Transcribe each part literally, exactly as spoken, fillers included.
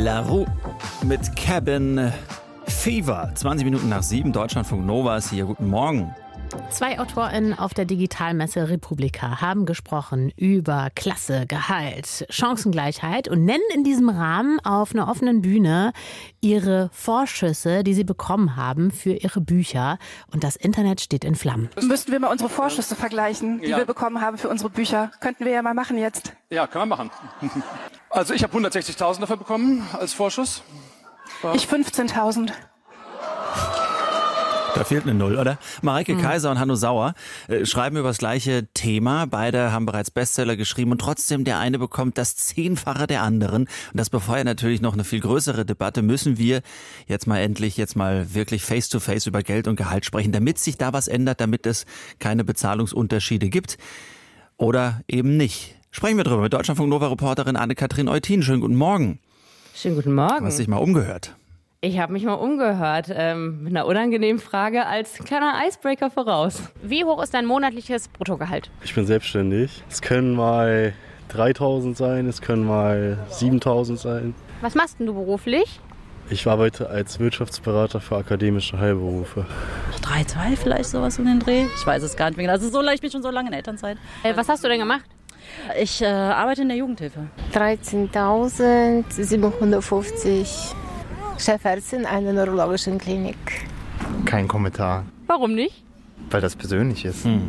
La Roux mit Cabin Fever. zwanzig Minuten nach sieben, Deutschlandfunk Nova ist hier. Guten Morgen. Zwei AutorInnen auf der Digitalmesse Republika haben gesprochen über Klasse, Gehalt, Chancengleichheit und nennen in diesem Rahmen auf einer offenen Bühne ihre Vorschüsse, die sie bekommen haben für ihre Bücher. Und das Internet steht in Flammen. Müssten wir mal unsere Vorschüsse vergleichen, die ja. wir bekommen haben für unsere Bücher. Könnten wir ja mal machen jetzt. Ja, können wir machen. Also ich habe hundertsechzigtausend dafür bekommen als Vorschuss. War Ich fünfzehntausend. Da fehlt eine Null, oder? Mareike mhm. Kaiser und Hanno Sauer äh, schreiben über das gleiche Thema. Beide haben bereits Bestseller geschrieben und trotzdem der eine bekommt das Zehnfache der anderen. Und das befeuert natürlich noch eine viel größere Debatte. Müssen wir jetzt mal endlich, jetzt mal wirklich face to face über Geld und Gehalt sprechen, damit sich da was ändert, damit es keine Bezahlungsunterschiede gibt oder eben nicht. Sprechen wir drüber mit Deutschlandfunk Nova-Reporterin Anne-Kathrin Eutin. Schönen guten Morgen. Schönen guten Morgen. Hast dich mal umgehört? Ich habe mich mal umgehört, ähm, mit einer unangenehmen Frage als kleiner Icebreaker voraus. Wie hoch ist dein monatliches Bruttogehalt? Ich bin selbstständig. Es können mal dreitausend sein, es können mal siebentausend sein. Was machst denn du beruflich? Ich arbeite als Wirtschaftsberater für akademische Heilberufe. drei Komma zwei vielleicht, sowas um den Dreh. Ich weiß es gar nicht mehr genau. Also so, ich bin schon so lange in Elternzeit. Äh, was hast du denn gemacht? Ich äh, arbeite in der Jugendhilfe. dreizehntausendsiebenhundertfünfzig. Chefärztin einer neurologischen Klinik. Kein Kommentar. Warum nicht? Weil das persönlich ist. Hm.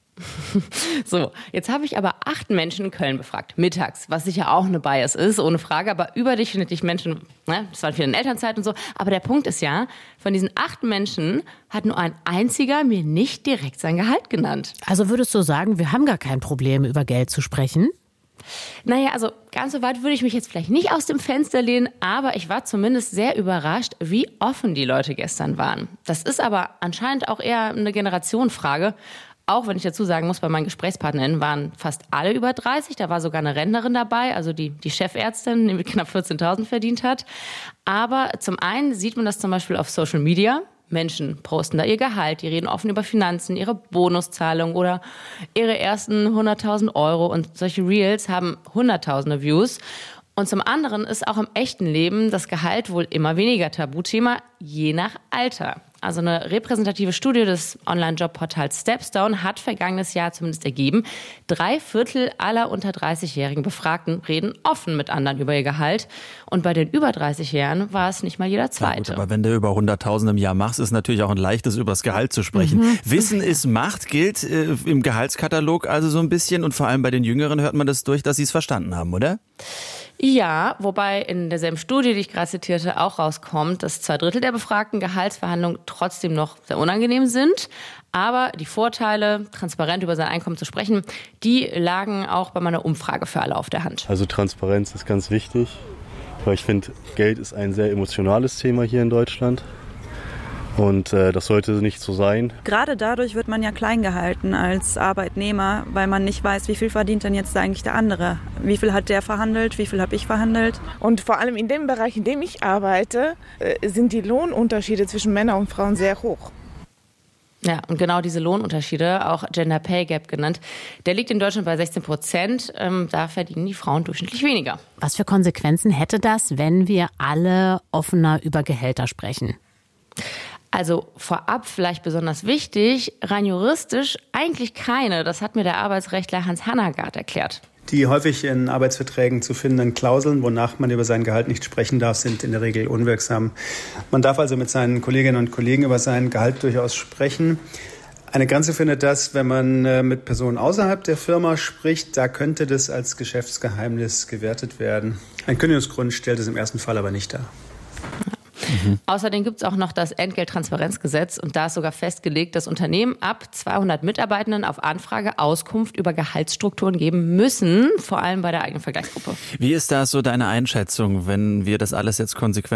So, jetzt habe ich aber acht Menschen in Köln befragt, mittags, was sicher auch eine Bias ist, ohne Frage, aber überdurchschnittlich Menschen, ne, das waren viele in Elternzeit und so, aber der Punkt ist ja, von diesen acht Menschen hat nur ein einziger mir nicht direkt sein Gehalt genannt. Also würdest du sagen, wir haben gar kein Problem, über Geld zu sprechen? Naja, also ganz so weit würde ich mich jetzt vielleicht nicht aus dem Fenster lehnen, aber ich war zumindest sehr überrascht, wie offen die Leute gestern waren. Das ist aber anscheinend auch eher eine Generationenfrage. Auch wenn ich dazu sagen muss, bei meinen GesprächspartnerInnen waren fast alle über dreißig. Da war sogar eine Rentnerin dabei, also die, die Chefärztin, die mit knapp vierzehntausend verdient hat. Aber zum einen sieht man das zum Beispiel auf Social Media. Menschen posten da ihr Gehalt, die reden offen über Finanzen, ihre Bonuszahlung oder ihre ersten hunderttausend Euro. Und solche Reels haben hunderttausende Views. Und zum anderen ist auch im echten Leben das Gehalt wohl immer weniger Tabuthema, je nach Alter. Also eine repräsentative Studie des Online-Jobportals Stepstone hat vergangenes Jahr zumindest ergeben, drei Viertel aller unter dreißigjährigen Befragten reden offen mit anderen über ihr Gehalt. Und bei den über dreißig-Jährigen war es nicht mal jeder Zweite. Ja, gut, aber wenn du über hunderttausend im Jahr machst, ist natürlich auch ein leichtes, über das Gehalt zu sprechen. Mhm. Wissen ist Macht gilt äh, im Gehaltskatalog also so ein bisschen. Und vor allem bei den Jüngeren hört man das durch, dass sie es verstanden haben, oder? Ja, wobei in derselben Studie, die ich gerade zitierte, auch rauskommt, dass zwei Drittel der befragten Gehaltsverhandlungen trotzdem noch sehr unangenehm sind. Aber die Vorteile, transparent über sein Einkommen zu sprechen, die lagen auch bei meiner Umfrage für alle auf der Hand. Also Transparenz ist ganz wichtig, weil ich finde, Geld ist ein sehr emotionales Thema hier in Deutschland. Und äh, das sollte nicht so sein. Gerade dadurch wird man ja klein gehalten als Arbeitnehmer, weil man nicht weiß, wie viel verdient denn jetzt eigentlich der andere. Wie viel hat der verhandelt, wie viel habe ich verhandelt. Und vor allem in dem Bereich, in dem ich arbeite, äh, sind die Lohnunterschiede zwischen Männern und Frauen sehr hoch. Ja, und genau diese Lohnunterschiede, auch Gender Pay Gap genannt, der liegt in Deutschland bei sechzehn Prozent. Ähm, da verdienen die Frauen durchschnittlich weniger. Was für Konsequenzen hätte das, wenn wir alle offener über Gehälter sprechen? Also vorab vielleicht besonders wichtig, rein juristisch eigentlich keine. Das hat mir der Arbeitsrechtler Hans Hannagard erklärt. Die häufig in Arbeitsverträgen zu findenden Klauseln, wonach man über sein Gehalt nicht sprechen darf, sind in der Regel unwirksam. Man darf also mit seinen Kolleginnen und Kollegen über sein Gehalt durchaus sprechen. Eine Grenze findet das, wenn man mit Personen außerhalb der Firma spricht. Da könnte das als Geschäftsgeheimnis gewertet werden. Ein Kündigungsgrund stellt es im ersten Fall aber nicht dar. Mhm. Außerdem gibt es auch noch das Entgelttransparenzgesetz und da ist sogar festgelegt, dass Unternehmen ab zweihundert Mitarbeitenden auf Anfrage Auskunft über Gehaltsstrukturen geben müssen, vor allem bei der eigenen Vergleichsgruppe. Wie ist da so deine Einschätzung, wenn wir das alles jetzt konsequent